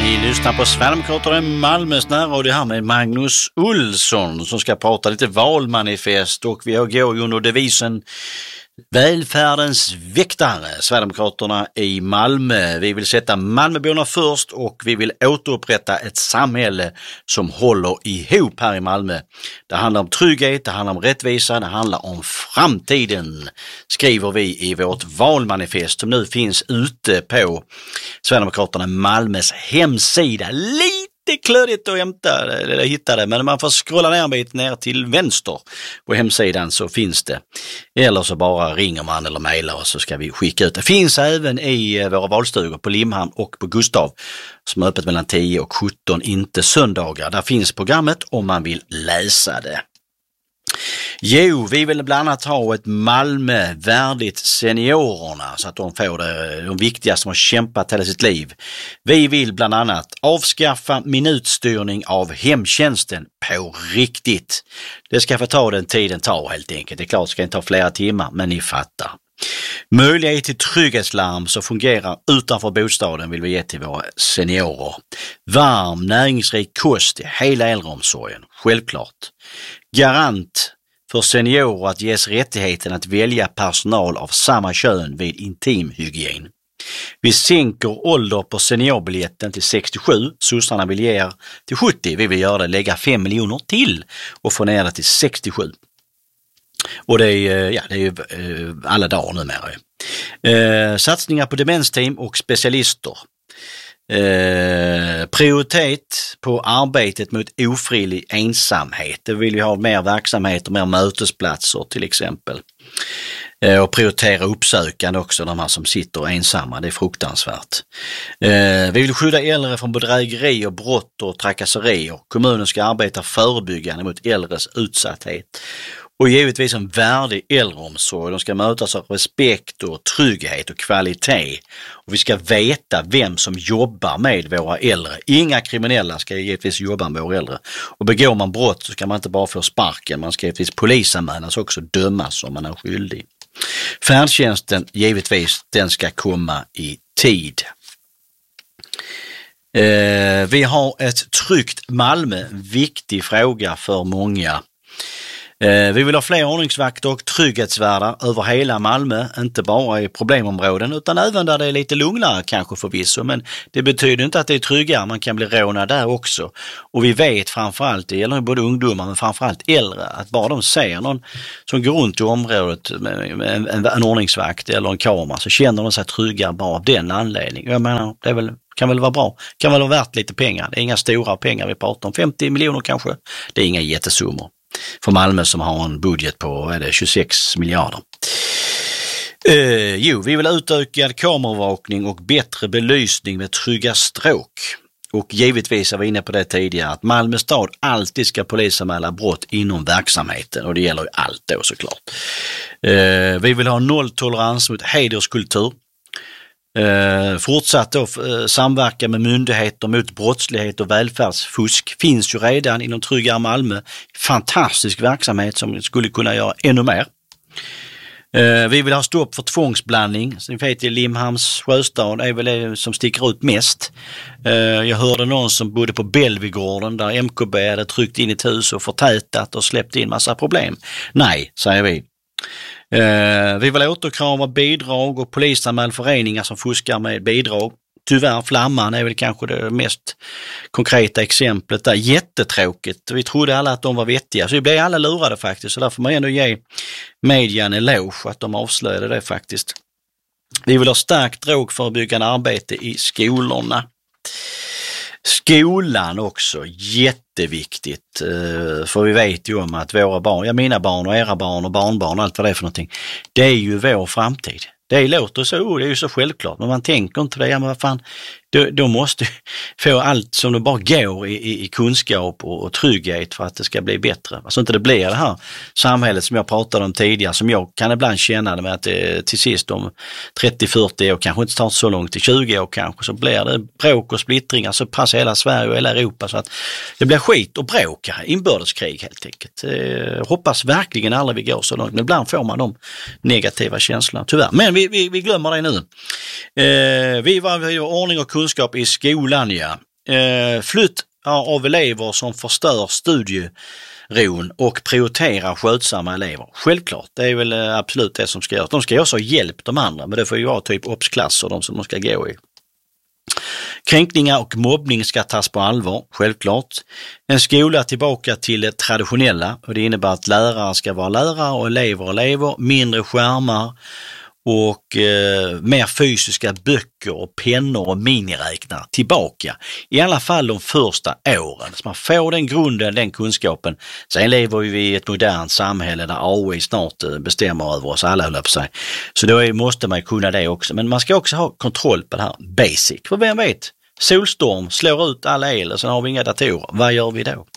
Vi lyssnar på Sverigedemokraterna i Malmös närradio här med Magnus Olsson som ska prata lite valmanifest, och vi går under devisen välfärdens väktare, Sverigedemokraterna i Malmö. Vi vill sätta Malmöborna först och vi vill återupprätta ett samhälle som håller ihop här i Malmö. Det handlar om trygghet, det handlar om rättvisa, det handlar om framtiden, skriver vi i vårt valmanifest som nu finns ute på Sverigedemokraterna Malmös hemsida. Lite klödigt att hitta det, men man får scrolla ner en bit ner till vänster på hemsidan så finns det. Eller så bara ringer man eller mejlar och så ska vi skicka ut. Det finns även i våra valstugor på Limhamn och på Gustav som är öppet mellan 10 och 17, inte söndagar. Där finns programmet om man vill läsa det. Jo, vi vill bland annat ha ett Malmö värdigt seniorerna så att de får de viktigaste som har kämpat hela sitt liv. Vi vill bland annat avskaffa minutstyrning av hemtjänsten på riktigt. Det ska få ta den tiden tar helt enkelt. Det är klart det ska inte ta flera timmar, men ni fattar. Möjlighet till trygghetslarm som fungerar utanför bostaden vill vi ge till våra seniorer. Varm, näringsrik kost i hela äldreomsorgen, självklart. Garant för seniorer att ges rättigheten att välja personal av samma kön vid intimhygien. Vi sänker ålder på seniorbiljetten till 67, sossarna vill ge er till 70, vi vill göra det, lägga 5 miljoner till och få ner det till 67. Och det är ju alla dagar numera. Satsningar på demensteam och specialister. Prioritet på arbetet mot ofrivillig ensamhet. Det vill vi ha mer verksamhet och mer mötesplatser till exempel. Och prioritera uppsökande också, de här som sitter ensamma, det är fruktansvärt. Vi vill skydda äldre från bedrägeri och brott och trakasserier. Kommunen ska arbeta förebyggande mot äldres utsatthet. Och givetvis en värdig äldreomsorg. De ska mötas av respekt och trygghet och kvalitet. Och vi ska veta vem som jobbar med våra äldre. Inga kriminella ska givetvis jobba med våra äldre. Och begår man brott så ska man inte bara få sparken. Man ska givetvis polisanmälas och också dömas om man är skyldig. Färdtjänsten, givetvis, den ska komma i tid. Vi har ett tryggt Malmö, viktig fråga för många. Vi vill ha fler ordningsvakter och trygghetsvärdar över hela Malmö, inte bara i problemområden utan även där det är lite lugnare kanske förvisso, men det betyder inte att det är tryggare, man kan bli rånad där också. Och vi vet framförallt, det gäller både ungdomar men framförallt äldre, att bara de ser någon som går runt i området med en ordningsvakt eller en kamera så känner de sig tryggare bara av den anledningen. Jag menar, det kan väl vara bra, kan väl vara värt lite pengar, det är inga stora pengar vi pratar om, 50 miljoner kanske, det är inga jättesummor. För Malmö som har en budget på 26 miljarder. Vi vill ha utökad kameravakning och bättre belysning med trygga stråk. Och givetvis är vi inne på det tidigare att Malmö stad alltid ska polisanmäla brott inom verksamheten, och det gäller ju allt då såklart. Vi vill ha nolltolerans mot hederskultur. Fortsatt då samverka med myndigheter mot brottslighet och välfärdsfusk finns ju redan inom Tryggare Malmö. Fantastisk verksamhet som skulle kunna göra ännu mer. Vi vill ha stopp för tvångsblandning. Så ni vet, i Limhamns sjöstad är väl det som sticker ut mest. Jag hörde någon som bodde på Bellvigården där MKB hade tryckt in ett hus och förtätat och släppt in massa problem. Nej, säger vi. Vi vill återkrava bidrag och polisanmäl föreningar som fuskar med bidrag. Tyvärr, Flamman är väl kanske det mest konkreta exemplet där. Jättetråkigt. Vi trodde alla att de var vettiga, så vi blev alla lurade faktiskt. Så där får man ändå ge media en eloge att de avslöjade det faktiskt. Vi vill ha starkt drogförebyggande arbete i skolorna. Skolan också, jätteviktigt, för vi vet ju om att våra barn, mina barn och era barn och barnbarn och allt vad det är för någonting, det är ju vår framtid. Det låter så, det är ju så självklart, men man tänker inte det, men vad fan, då måste få allt som det bara går i kunskap och trygghet för att det ska bli bättre. Alltså inte det blir det här samhället som jag pratade om tidigare, som jag kan ibland känna det med att det, till sist om 30-40 år, kanske inte tar så långt, till 20 år kanske, så blir det bråk och splittringar så pass hela Sverige och hela Europa så att det blir skit och bråk, inbördeskrig helt enkelt. Hoppas verkligen aldrig vi går så långt, men ibland får man de negativa känslorna, tyvärr. Men vi glömmer det nu. Vi var ordning och kunskap i skolan, ja. Flytt av elever som förstör studieron och prioriterar skötsamma elever. Självklart, det är väl absolut det som ska göras. De ska ju också ha hjälp de andra, men det får ju vara typ obsklasser de som de ska gå i. Kränkningar och mobbning ska tas på allvar, självklart. En skola tillbaka till det traditionella, och det innebär att lärare ska vara lärare och elever, mindre skärmar och mer fysiska böcker och pennor och miniräknare tillbaka. I alla fall de första åren. Så man får den grunden, den kunskapen. Sen lever vi i ett modernt samhälle där AI snart bestämmer över oss alla, höll på sig. Så då måste man kunna det också. Men man ska också ha kontroll på det här basic. För vem vet, solstorm slår ut alla el och sen har vi inga datorer. Vad gör vi då?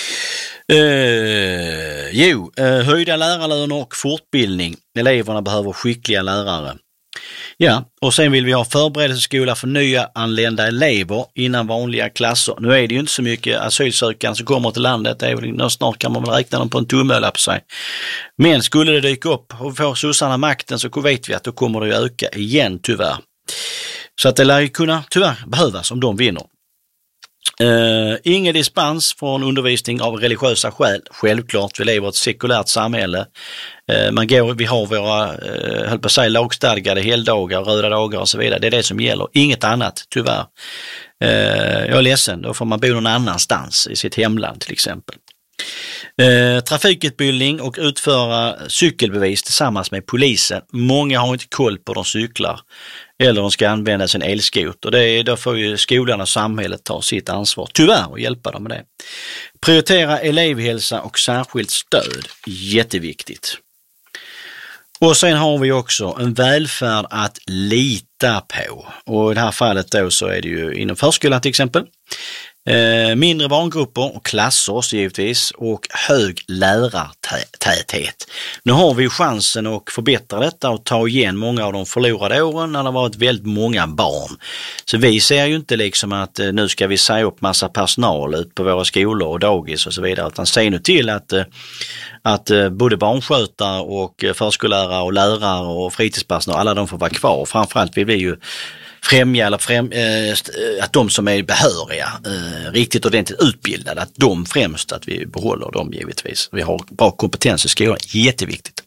Höjda lärarlöner och fortbildning. Eleverna behöver skickliga lärare. Ja, och sen vill vi ha förberedelseskola för nya anlända elever innan vanliga klasser. Nu är det ju inte så mycket asylsökande som kommer till landet. Det är väl, snart kan man väl räkna dem på en tumme på sig. Men skulle det dyka upp och få sossarna makten, så vet vi att då kommer det att öka igen, tyvärr. Så att det lär ju kunna tyvärr behövas om de vinner. Ingen dispens från undervisning av religiösa skäl. Självklart, vi lever i ett sekulärt samhälle. Vi har våra lagstadgade helgdagar, röda dagar och så vidare. Det är det som gäller. Inget annat, tyvärr. Jag är ledsen, då får man bo någon annanstans i sitt hemland till exempel. Trafikutbildning och utföra cykelbevis tillsammans med polisen. Många har inte koll på de cyklar eller de ska använda sin elskot, och då får ju skolan och samhället ta sitt ansvar, tyvärr, och hjälpa dem med det. Prioritera elevhälsa och särskilt stöd, jätteviktigt. Och sen har vi också en välfärd att lita på, och i det här fallet då så är det ju inom förskolan till exempel. Mindre barngrupper och klasser givetvis, och hög lärartäthet. Nu har vi chansen att förbättra detta och ta igen många av de förlorade åren när det har varit väldigt många barn. Så vi ser ju inte liksom att nu ska vi säga upp massa personal ut på våra skolor och dagis och så vidare, utan se nu till att både barnskötare och förskollärare och lärare och fritidspersonal, alla de får vara kvar. Framförallt vill vi ju främja att de som är behöriga, riktigt ordentligt utbildade, att de främst, att vi behåller dem givetvis. Vi har bra kompetens i skolan, jätteviktigt.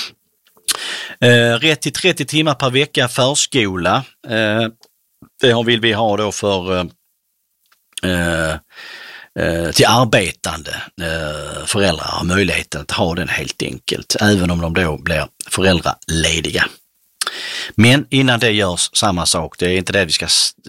Rätt till 30 timmar per vecka förskola, det vill vi ha då för till arbetande föräldrar, har möjligheten att ha den helt enkelt, även om de då blir föräldralediga. Men innan det görs samma sak, det är inte det vi ska